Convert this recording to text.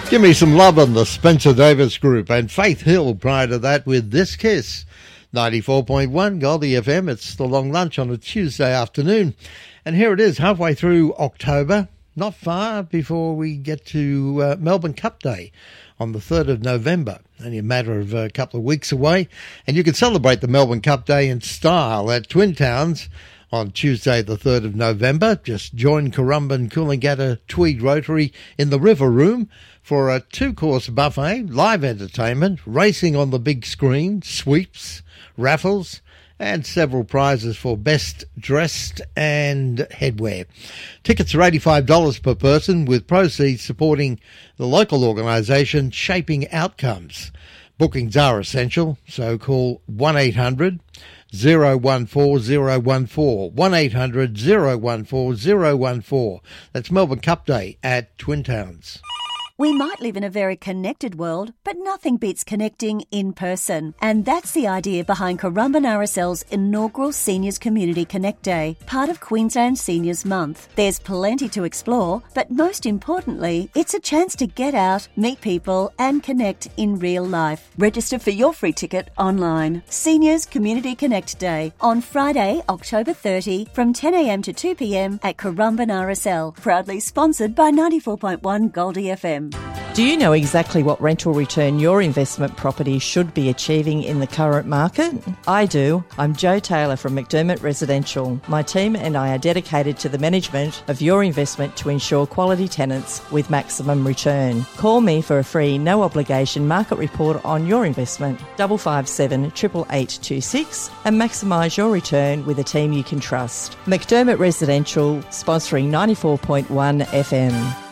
Give me some love on the Spencer Davis Group and Faith Hill prior to that with This Kiss. 94.1 Goldie FM. It's the long lunch on a Tuesday afternoon. And here it is, halfway through October. Not far before we get to Melbourne Cup Day on the 3rd of November. Only a matter of a couple of weeks away. And you can celebrate the Melbourne Cup Day in style at Twin Towns on Tuesday the 3rd of November. Just join Currumbin Coolangatta Tweed Rotary in the River Room for a 2-course buffet, live entertainment, racing on the big screen, sweeps, raffles, and several prizes for best dressed and headwear. Tickets are $85 per person, with proceeds supporting the local organisation Shaping Outcomes. Bookings are essential, so call 1-800 014 014, 1-800 014 014. That's Melbourne Cup Day at Twin Towns. We might live in a very connected world, but nothing beats connecting in person. And that's the idea behind Currumbin RSL's inaugural Seniors Community Connect Day, part of Queensland Seniors Month. There's plenty to explore, but most importantly, it's a chance to get out, meet people, and connect in real life. Register for your free ticket online. Seniors Community Connect Day on Friday, October 30 from 10 a.m. to 2 p.m. at Currumbin RSL. Proudly sponsored by 94.1 Goldie FM. Do you know exactly what rental return your investment property should be achieving in the current market? I do. I'm Jo Taylor from McDermott Residential. My team and I are dedicated to the management of your investment to ensure quality tenants with maximum return. Call me for a free, no obligation market report on your investment, 557 88826, and maximise your return with a team you can trust. McDermott Residential, sponsoring 94.1 FM.